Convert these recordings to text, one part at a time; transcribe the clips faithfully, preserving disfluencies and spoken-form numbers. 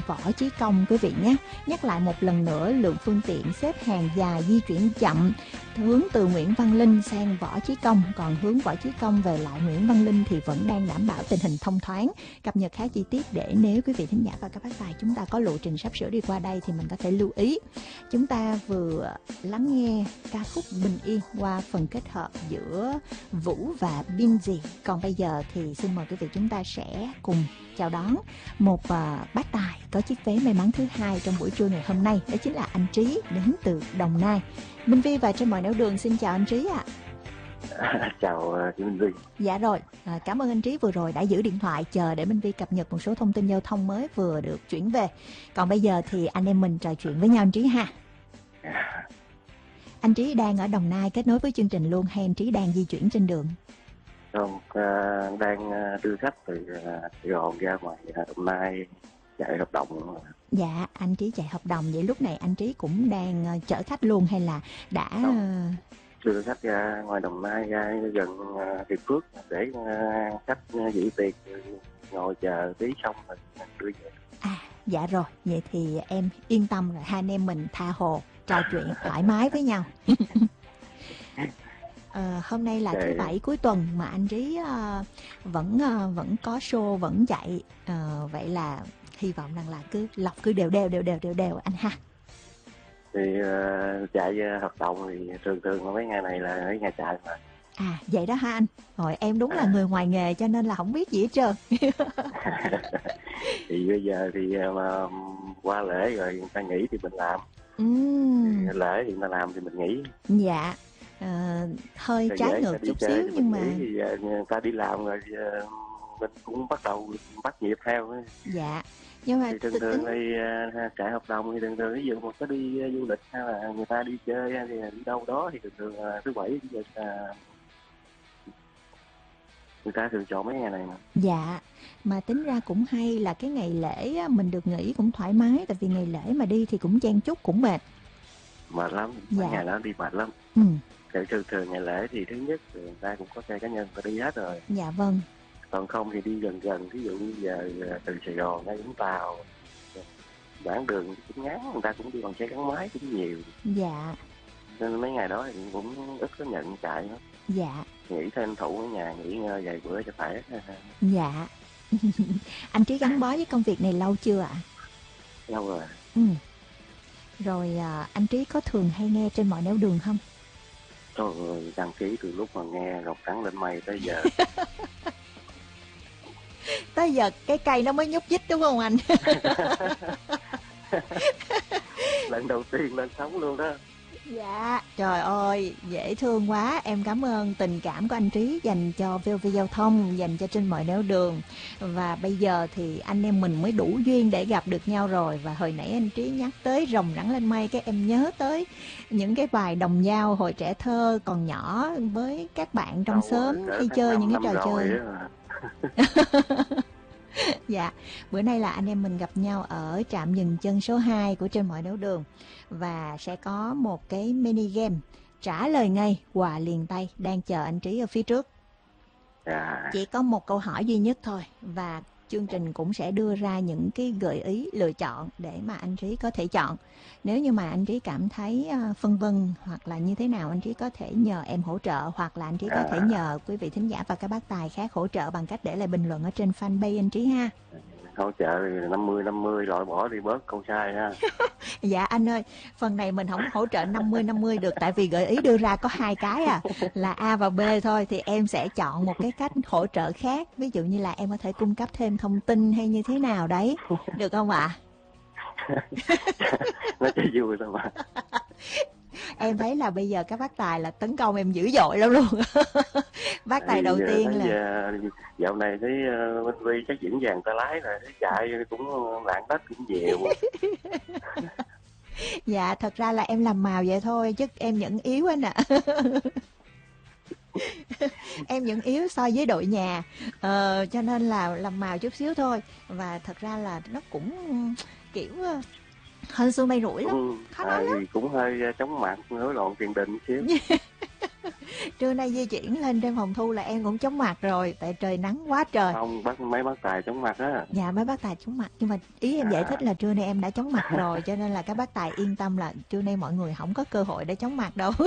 Võ Chí Công quý vị nhé. Nhắc lại một lần nữa, lượng phương tiện xếp hàng dài di chuyển chậm hướng từ Nguyễn Văn Linh sang Võ Chí Công, còn hướng Võ Chí Công về lại Nguyễn Văn Linh thì vẫn đang đảm bảo tình hình thông thoáng. Cập nhật khá chi tiết để nếu quý vị thính giả và các bác tài chúng ta có lộ trình sắp sửa đi qua đây thì mình có thể lưu ý. Chúng ta vừa lắng nghe ca khúc Bình Yên qua phần kết hợp giữa Vũ và Binz. Còn bây giờ thì xin mời quý vị chúng ta sẽ cùng chào đón một uh, bác tài có chiếc vé may mắn thứ hai trong buổi trưa ngày hôm nay, đó chính là anh Trí đến từ Đồng Nai. Minh Vi và Trên Mọi Nẻo Đường xin chào anh Trí ạ. À, chào chị Minh Vi. Dạ rồi, à, cảm ơn anh Trí vừa rồi đã giữ điện thoại chờ để Minh Vi cập nhật một số thông tin giao thông mới vừa được chuyển về. Còn bây giờ thì anh em mình trò chuyện với nhau anh Trí ha. À. Anh Trí đang ở Đồng Nai kết nối với chương trình luôn hay anh Trí đang di chuyển trên đường? Không, uh, đang đưa khách từ uh, Sài Gòn ra ngoài Đồng Nai chạy hợp đồng. Dạ, anh Trí chạy hợp đồng, vậy lúc này anh Trí cũng đang uh, chở khách luôn hay là đã... Uh... đưa khách ra ngoài Đồng Nai, ra gần uh, Hiệp Phước để uh, khách uh, giữ tiền ngồi chờ tí xong rồi đưa về. À, dạ rồi, vậy thì em yên tâm rồi, hai anh em mình tha hồ trò chuyện thoải mái với nhau. À, hôm nay là thứ bảy cuối tuần mà anh Trí uh, vẫn uh, vẫn có show vẫn chạy, uh, vậy là hy vọng rằng là cứ lọc cứ đều đều đều đều đều đều anh ha. Thì uh, chạy uh, hoạt động thì thường thường mấy ngày này là ở nhà chạy mà. À vậy đó ha anh. Rồi em đúng là người ngoài nghề cho nên là không biết gì hết trơn. Thì bây giờ thì mà qua lễ rồi người ta nghỉ thì mình làm. Uhm. Lễ thì người ta làm thì mình nghỉ. Dạ. À, hơi rồi trái ngược chút xíu nhưng mà thì người ta đi làm rồi mình cũng bắt đầu bắt nhịp theo. Dạ. Nhưng mà thì thường thường tính... đi uh, chạy hợp đồng thì thường thường ví dụ một cái đi uh, du lịch hay là người ta đi chơi hay là đi đâu đó thì thường thường uh, thứ bảy thì uh, người ta thường chọn mấy ngày này mà. Dạ, mà tính ra cũng hay là cái ngày lễ mình được nghỉ cũng thoải mái, tại vì ngày lễ mà đi thì cũng chen chúc cũng mệt. Mệt lắm, dạ. Ngày đó đi mệt lắm. Ừ. Thì thường thường ngày lễ thì thứ nhất thì người ta cũng có xe cá nhân và đi hết rồi. Dạ vâng. Còn không thì đi gần gần, ví dụ như giờ từ Sài Gòn ra Vũng Tàu, đoạn đường cũng ngắn, người ta cũng đi bằng xe gắn máy cũng nhiều. Dạ. Nên mấy ngày đó thì cũng ít có nhận chạy nữa. Dạ. Nghỉ thêm thủ ở nhà, nghỉ ngơi vài bữa cho khỏe. Dạ. Anh Trí gắn bó với công việc này lâu chưa ạ? Lâu rồi. Ừ. Rồi à, anh Trí có thường hay nghe Trên Mọi Nẻo Đường không? Trời ơi, đăng ký từ lúc mà nghe Rồng Trắng Lên Mây tới giờ. Tới giờ cái cây nó mới nhúc nhích đúng không anh? Lần đầu tiên lên sóng luôn đó. Dạ, trời ơi, dễ thương quá. Em cảm ơn tình cảm của anh Trí dành cho vê o vê Giao thông, dành cho Trên Mọi Nẻo Đường. Và bây giờ thì anh em mình mới đủ duyên để gặp được nhau rồi. Và hồi nãy anh Trí nhắc tới Rồng Trắng Lên Mây, cái em nhớ tới những cái bài đồng dao hồi trẻ thơ còn nhỏ với các bạn trong xóm hay chơi những cái trò chơi. Dạ, bữa nay là anh em mình gặp nhau ở trạm dừng chân số hai của Trên Mọi Nẻo Đường. Và sẽ có một cái mini game trả lời ngay, quà liền tay đang chờ anh Trí ở phía trước. À. Chỉ có một câu hỏi duy nhất thôi. Và chương trình cũng sẽ đưa ra những cái gợi ý lựa chọn để mà anh Trí có thể chọn. Nếu như mà anh Trí cảm thấy phân vân hoặc là như thế nào, anh Trí có thể nhờ em hỗ trợ, hoặc là anh Trí có thể nhờ quý vị thính giả và các bác tài khác hỗ trợ bằng cách để lại bình luận ở trên fanpage anh Trí ha. Hỗ trợ thì năm mươi năm mươi, loại bỏ đi bớt câu sai ha. Dạ anh ơi, phần này mình không hỗ trợ năm mươi năm mươi được, tại vì gợi ý đưa ra có hai cái à, là A và B thôi, thì em sẽ chọn một cái cách hỗ trợ khác. Ví dụ như là em có thể cung cấp thêm thông tin hay như thế nào đấy, được không ạ? Nó chỉ vui thôi mà. Em thấy là bây giờ các bác tài là tấn công em dữ dội lắm luôn. Bác tài đầu tiên là giờ, dạo này thấy uh, Minh Vi chắc vững vàng tay lái rồi, thấy chạy cũng lạng đất cũng nhiều. Dạ, thật ra là em làm màu vậy thôi chứ em vẫn yếu anh ạ. Em vẫn yếu so với đội nhà, ờ, cho nên là làm màu chút xíu thôi. Và thật ra là nó cũng kiểu hơn xui may rủi lắm, ừ, khó nói lắm. Cũng hơi chóng mặt, rối loạn tiền đình xíu. Trưa nay di chuyển lên trên phòng thu là em cũng chóng mặt rồi, tại trời nắng quá trời. Không, bác mấy bác Tài chóng mặt á. Dạ mấy bác Tài chóng mặt, nhưng mà ý em À. giải thích là trưa nay em đã chóng mặt rồi, cho nên là các bác Tài yên tâm là trưa nay mọi người không có cơ hội để chóng mặt đâu.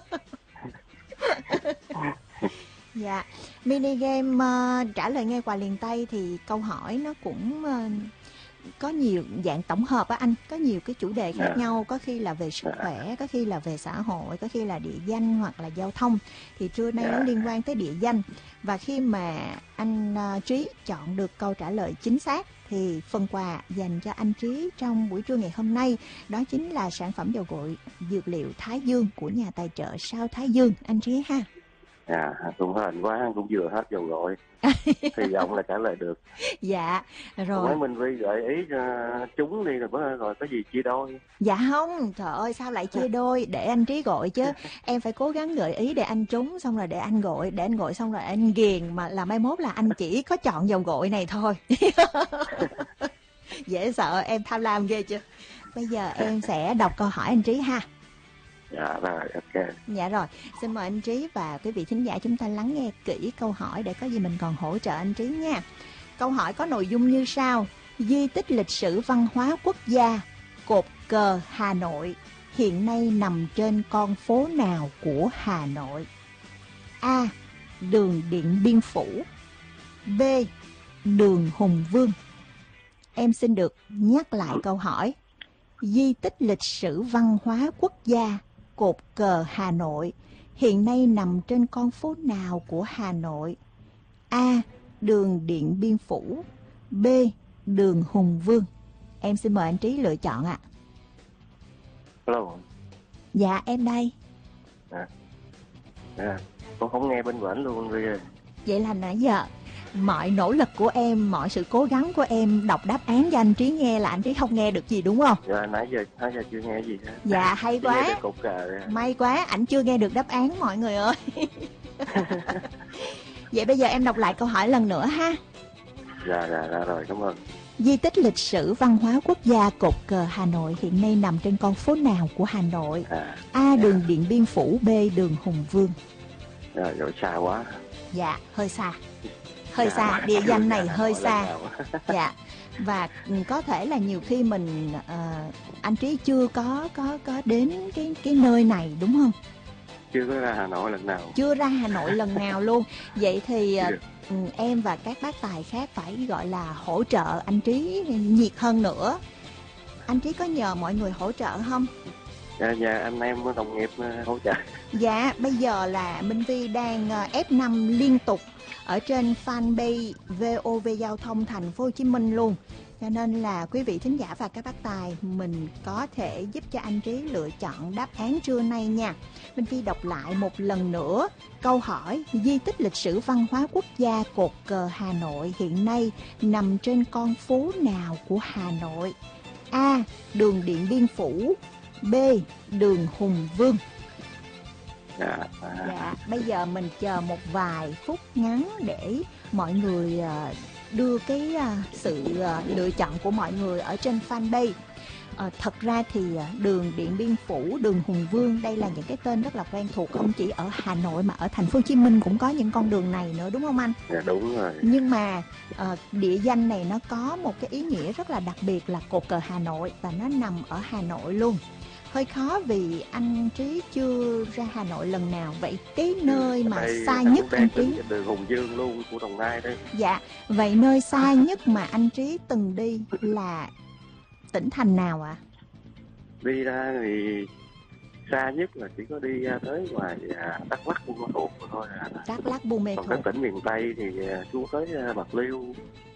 Dạ, mini game uh, trả lời nghe quà liền tay thì câu hỏi nó cũng uh, có nhiều dạng tổng hợp á anh, có nhiều cái chủ đề khác Yeah. nhau, có khi là về sức Yeah. khỏe, có khi là về xã hội, có khi là địa danh hoặc là giao thông. Thì trưa nay Yeah. nó liên quan tới địa danh. Và khi mà anh uh, Trí chọn được câu trả lời chính xác thì phần quà dành cho anh Trí trong buổi trưa ngày hôm nay đó chính là sản phẩm dầu gội dược liệu Thái Dương của nhà tài trợ Sao Thái Dương anh Trí ha. À, cũng hên quá, cũng vừa hết dầu gội. Hy vọng là trả lời được. Dạ, rồi. Mấy Minh Vi gợi ý uh, chúng đi rồi, có, rồi có gì chia đôi. Dạ không, trời ơi sao lại chia đôi, để anh Trí gọi chứ. Em phải cố gắng gợi ý để anh trúng, xong rồi để anh gọi, để anh gọi xong rồi anh ghiền, mà là mai mốt là anh chỉ có chọn dầu gội này thôi. Dễ sợ, em tham lam ghê chưa. Bây giờ em sẽ đọc câu hỏi anh Trí ha. Dạ rồi, ok. Dạ rồi, xin mời anh Trí và quý vị thính giả chúng ta lắng nghe kỹ câu hỏi để có gì mình còn hỗ trợ anh Trí nha. Câu hỏi có nội dung như sau: di tích lịch sử văn hóa quốc gia Cột Cờ Hà Nội hiện nay nằm trên con phố nào của Hà Nội? A. Đường Điện Biên Phủ. B. Đường Hùng Vương. Em xin được nhắc lại câu hỏi. Di tích lịch sử văn hóa quốc gia Cột Cờ Hà Nội hiện nay nằm trên con phố nào của Hà Nội? A. Đường Điện Biên Phủ. B. Đường Hùng Vương. Em xin mời anh Trí lựa chọn ạ. Hello. Dạ em đây. À. À, con không nghe bên bển luôn Vi ơi. Vậy là nãy giờ mọi nỗ lực của em, mọi sự cố gắng của em đọc đáp án cho anh Trí nghe là anh Trí không nghe được gì đúng không? Dạ nãy giờ nãy giờ chưa nghe gì hết. Dạ hay quá. Nghe được cột cờ. May quá, ảnh chưa nghe được đáp án mọi người ơi. Vậy bây giờ em đọc lại câu hỏi lần nữa ha. Dạ dạ dạ rồi, cảm ơn. Di tích lịch sử văn hóa quốc gia Cột Cờ Hà Nội hiện nay nằm trên con phố nào của Hà Nội? À, A. Đường Điện Biên Phủ. B. Đường Hùng Vương. Rồi, rồi xa quá. Dạ hơi xa. Hơi Dạ, xa, địa danh này dạ, hơi dạ, xa. Dạ. Và có thể là nhiều khi mình uh, anh Trí chưa có có có đến cái cái nơi này đúng không? Chưa có ra Hà Nội lần nào. Chưa ra Hà Nội lần nào luôn. Vậy thì uh, em và các bác tài khác phải gọi là hỗ trợ anh Trí nhiệt hơn nữa. Anh Trí có nhờ mọi người hỗ trợ không? Dạ, dạ anh em đồng nghiệp hỗ trợ. Dạ, bây giờ là Minh Vi đang ép năm liên tục ở trên fanpage vê o vê Giao thông Thành phố Hồ Chí Minh luôn. Cho nên là quý vị thính giả và các bác tài mình có thể giúp cho anh Trí lựa chọn đáp án trưa nay nha. Minh Vi đọc lại một lần nữa câu hỏi: di tích lịch sử văn hóa quốc gia Cột Cờ Hà Nội hiện nay nằm trên con phố nào của Hà Nội? A. Đường Điện Biên Phủ. B. Đường Hùng Vương. Dạ, à. Dạ, bây giờ mình chờ một vài phút ngắn để mọi người đưa cái sự lựa chọn của mọi người ở trên fanpage. À, thật ra thì đường Điện Biên Phủ, đường Hùng Vương đây là những cái tên rất là quen thuộc, không chỉ ở Hà Nội mà ở thành phố Hồ Chí Minh cũng có những con đường này nữa đúng không anh? Dạ đúng rồi. Nhưng mà uh, địa danh này nó có một cái ý nghĩa rất là đặc biệt là Cột Cờ Hà Nội và nó nằm ở Hà Nội luôn. Hơi khó vì anh Trí chưa ra Hà Nội lần nào. Vậy cái nơi mà đây, xa nhất anh Trí? Đường Hùng Vương luôn của Đồng Nai đây. Dạ, vậy nơi xa nhất mà anh Trí từng đi là tỉnh thành nào ạ? À? Đi ra thì xa nhất là chỉ có đi tới ngoài Đắk Lắk, Buôn Ma Thuột thôi à. Đắk Lắk, Buôn Ma Thuột. Còn các tỉnh miền Tây thì xuống tới Bạc Liêu.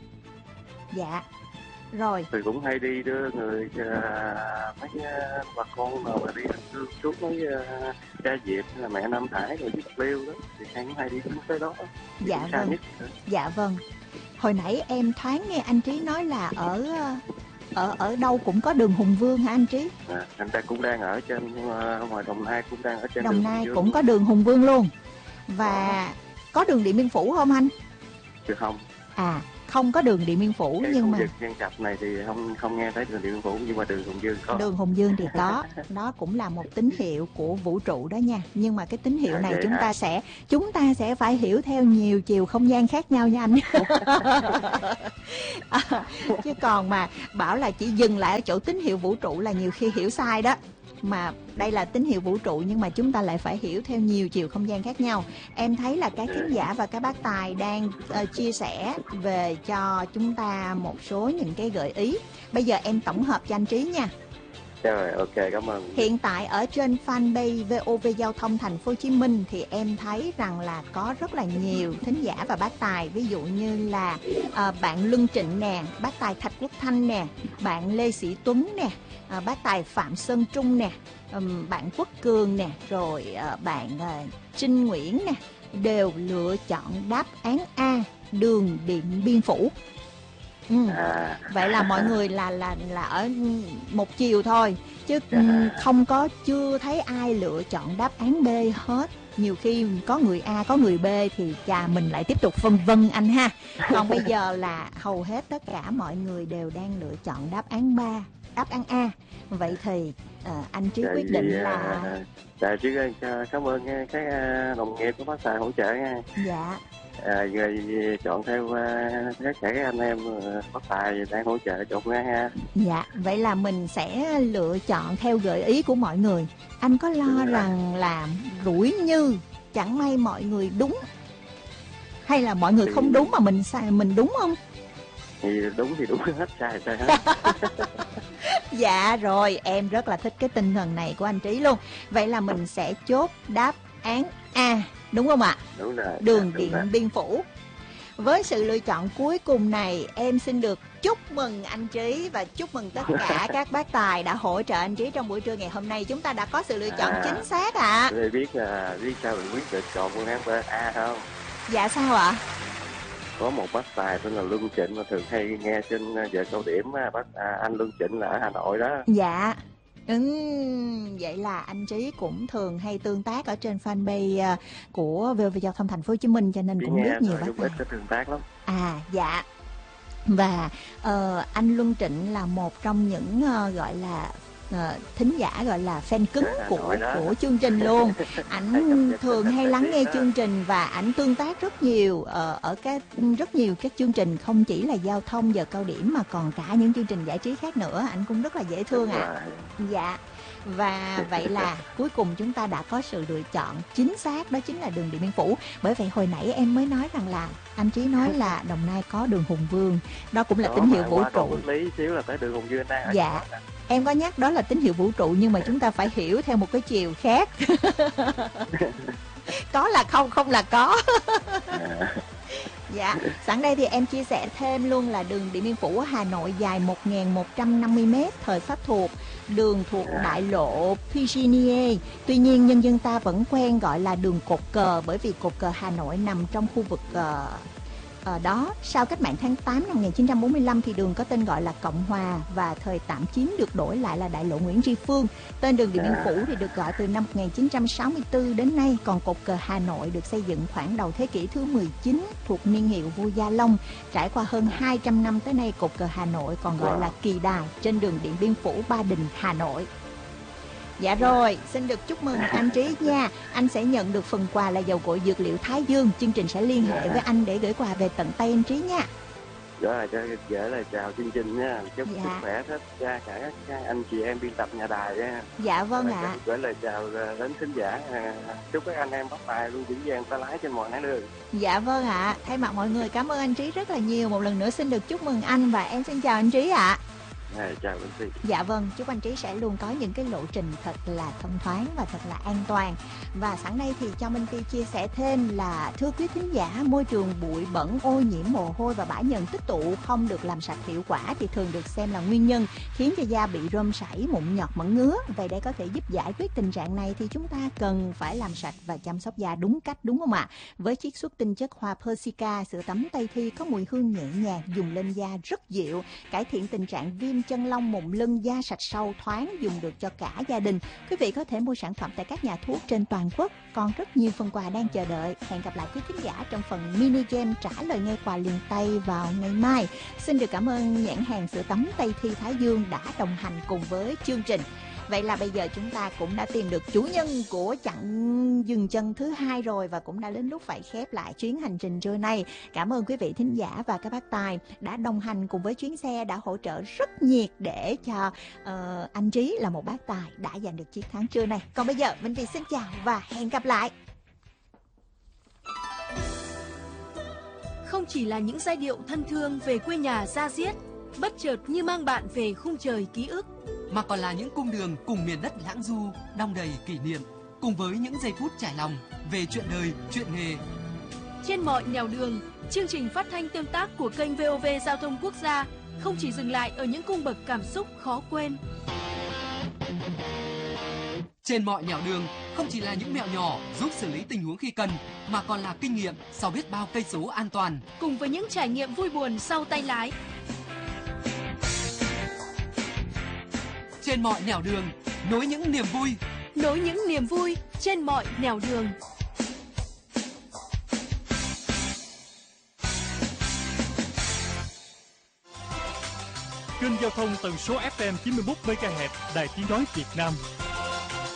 Dạ. Rồi. Thì cũng hay đi đưa người uh, mấy uh, bà con nào mà đi hành hương xuống với uh, cha Diệp là mẹ Nam Hải rồi với Bạc Liêu đó thì hay cũng hay đi xuống tới đó. Dạ vâng. Dạ vâng. Hồi nãy em thoáng nghe anh Trí nói là ở ở ở đâu cũng có đường Hùng Vương hả anh Trí? À, anh ta cũng đang ở trên uh, ngoài Đồng Nai cũng đang ở trên Đồng đường Nai Hùng cũng Vương. có đường Hùng Vương luôn. Và à. có đường Điện Biên Phủ không anh? Chứ không. À, không có đường Điện Biên Phủ. Cái Nhưng khu mà vực Nhân Trạch này thì không không nghe thấy đường Điện Biên Phủ, nhưng mà đường Hùng Dương có. đường Hùng Dương thì có, đó cũng là một tín hiệu của vũ trụ đó nha. Nhưng mà cái tín hiệu À, này vậy chúng hả? ta sẽ chúng ta sẽ phải hiểu theo nhiều chiều không gian khác nhau nha anh. À, chứ còn mà bảo là chỉ dừng lại ở chỗ tín hiệu vũ trụ là nhiều khi hiểu sai đó. Mà đây là tín hiệu vũ trụ nhưng mà chúng ta lại phải hiểu theo nhiều chiều không gian khác nhau. Em thấy là các khán giả và các bác tài đang uh, chia sẻ về cho chúng ta một số những cái gợi ý. Bây giờ em tổng hợp cho anh Trí nha. Rồi, ok, cảm ơn. Hiện tại ở trên fanpage vê o vê Giao thông Thành phố Hồ Chí Minh thì em thấy rằng là có rất là nhiều thính giả và bác tài, ví dụ như là à, bạn Luân Trịnh nè, bác tài Thạch Quốc Thanh nè, bạn Lê Sĩ Tuấn nè, à, bác tài Phạm Sơn Trung nè, um, bạn Quốc Cường nè, rồi à, bạn à, Trinh Nguyễn nè, đều lựa chọn đáp án A, đường Điện Biên Phủ. Ừ. À. Vậy là mọi người là là là ở một chiều thôi, chứ À. không có chưa thấy ai lựa chọn đáp án B hết. Nhiều khi có người A có người B thì chà mình lại tiếp tục phân vân anh ha. Còn bây giờ là hầu hết tất cả mọi người đều đang lựa chọn đáp án ba, đáp án A. Vậy thì à, anh Trí Tại quyết vì, định là Tại Trí cảm ơn các đồng nghiệp của bác tài hỗ trợ nha. Dạ. À, rồi chọn theo uh, tất cả các anh em uh, bác tài đang hỗ trợ chọn ra ha. Dạ, vậy là mình sẽ lựa chọn theo gợi ý của mọi người. Anh có lo rằng là rủi như chẳng may mọi người đúng hay là mọi người thì... không đúng mà mình sai mình đúng không? Thì đúng thì đúng hết, sai sai hết. Dạ rồi, em rất là thích cái tinh thần này của anh Trí luôn. Vậy là mình sẽ chốt đáp án A, đúng không ạ? Đúng rồi. Đường đúng Điện rồi. Biên Phủ. Với sự lựa chọn cuối cùng này, em xin được chúc mừng anh Trí và chúc mừng tất cả các bác tài đã hỗ trợ anh Trí trong buổi trưa ngày hôm nay. Chúng ta đã có sự lựa chọn à, chính xác ạ. À. Tôi biết là biết sao mình quyết định chọn phương án A không? Dạ sao ạ? À? Có một bác tài tên là Luân Trịnh mà thường hay nghe trên giờ cao điểm, bác à, anh Luân Trịnh là ở Hà Nội đó. Dạ. Ừ, vậy là anh Trí cũng thường hay tương tác ở trên fanpage của vê o vê Giao thông Thành phố Hồ Chí Minh cho nên Chỉ cũng biết nhiều bác tài. Ít tương tác lắm. À dạ. Và uh, anh Luân Trịnh là một trong những uh, gọi là uh, thính giả gọi là fan cứng của của chương trình luôn. Ảnh thường hay lắng nghe chương trình và ảnh tương tác rất nhiều uh, ở các rất nhiều các chương trình, không chỉ là giao thông giờ cao điểm mà còn cả những chương trình giải trí khác nữa. Ảnh cũng rất là dễ thương ạ. À. Dạ. Và vậy là cuối cùng chúng ta đã có sự lựa chọn chính xác, đó chính là đường Điện Biên Phủ. Bởi vậy hồi nãy em mới nói rằng là anh Trí nói là Đồng Nai có đường Hùng Vương, đó cũng là đó, tín hiệu vũ trụ. Lý xíu là tới đường Hùng Vương đang. Dạ. Em có nhắc đó là tín hiệu vũ trụ nhưng mà chúng ta phải hiểu theo một cái chiều khác. Có là không, không là có. Dạ, sẵn đây thì em chia sẻ thêm luôn là đường Điện Biên Phủ ở Hà Nội dài một nghìn một trăm năm mươi mét, thời Pháp thuộc, đường thuộc đại lộ Pigeonnier. Tuy nhiên nhân dân ta vẫn quen gọi là đường cột cờ bởi vì cột cờ Hà Nội nằm trong khu vực uh, uh, đó. Sau cách mạng tháng tám năm một nghìn chín trăm bốn mươi lăm thì đường có tên gọi là Cộng Hòa và thời tạm chiếm được đổi lại là đại lộ Nguyễn Tri Phương. Tên đường Điện Biên Phủ thì được gọi từ năm một nghìn chín trăm sáu mươi tư đến nay, còn cột cờ Hà Nội được xây dựng khoảng đầu thế kỷ thứ mười chín thuộc niên hiệu vua Gia Long. Trải qua hơn hai trăm năm tới nay, cột cờ Hà Nội còn gọi là kỳ đài trên đường Điện Biên Phủ Ba Đình, Hà Nội. Dạ rồi, xin được chúc mừng anh Trí nha. Anh sẽ nhận được phần quà là dầu gội dược liệu Thái Dương. Chương trình sẽ liên hệ với anh để gửi quà về tận tay anh Trí nha. Rồi, cho dễ là chào chương trình nha. Chúc dạ. sức khỏe hết ra cả các anh chị em biên tập nhà đài nha. Dạ vâng ạ. À. Gửi lời chào đến khán giả. Chúc các anh em bác tài luôn vững vàng ta lái trên mọi nẻo đường. Dạ vâng ạ. À. Thay mặt mọi người cảm ơn anh Trí rất là nhiều. Một lần nữa xin được chúc mừng anh và em xin chào anh Trí ạ. À. À, chào anh Trí. Dạ vâng, chúc anh Trí sẽ luôn có những cái lộ trình thật là thông thoáng và thật là an toàn. Và sẵn đây thì cho Minh Ti chia sẻ thêm là thưa quý thính giả, môi trường bụi bẩn, ô nhiễm mồ hôi và bã nhờn tích tụ không được làm sạch hiệu quả thì thường được xem là nguyên nhân khiến cho da bị rôm sảy, mụn nhọt, mẩn ngứa. Vậy để có thể giúp giải quyết tình trạng này thì chúng ta cần phải làm sạch và chăm sóc da đúng cách, đúng không ạ? Với chiết xuất tinh chất hoa Persica, sữa tắm Tây Thi có mùi hương nhẹ nhàng, dùng lên da rất dịu, cải thiện tình trạng viêm kem chân lông mụn lưng da sạch sâu thoáng, dùng được cho cả gia đình. Quý vị có thể mua sản phẩm tại các nhà thuốc trên toàn quốc. Còn rất nhiều phần quà đang chờ đợi. Hẹn gặp lại quý thính giả trong phần mini game trả lời nghe quà liền tay vào ngày mai. Xin được cảm ơn nhãn hàng sữa tắm Tây Thi Thái Dương đã đồng hành cùng với chương trình. Vậy là bây giờ chúng ta cũng đã tìm được chủ nhân của chặng dừng chân thứ hai rồi, và cũng đã đến lúc phải khép lại chuyến hành trình trưa nay. Cảm ơn quý vị thính giả và các bác tài đã đồng hành cùng với chuyến xe, đã hỗ trợ rất nhiệt để cho uh, anh Trí là một bác tài đã giành được chiến thắng trưa nay. Còn bây giờ Minh Việt xin chào và hẹn gặp lại. Không chỉ là những giai điệu thân thương về quê nhà da diết, bất chợt như mang bạn về khung trời ký ức, mà còn là những cung đường cùng miền đất lãng du, đong đầy kỷ niệm, cùng với những giây phút trải lòng về chuyện đời, chuyện nghề. Trên mọi nẻo đường, chương trình phát thanh tương tác của kênh vê o vê Giao thông Quốc gia không chỉ dừng lại ở những cung bậc cảm xúc khó quên. Trên mọi nẻo đường không chỉ là những mẹo nhỏ giúp xử lý tình huống khi cần, mà còn là kinh nghiệm sau biết bao cây số an toàn, cùng với những trải nghiệm vui buồn sau tay lái. Trên mọi nẻo đường, nối những niềm vui, nối những niềm vui trên mọi nẻo đường. Kênh giao thông tần số ép em chín mươi mốt mê ga héc Đài Tiếng nói Việt Nam.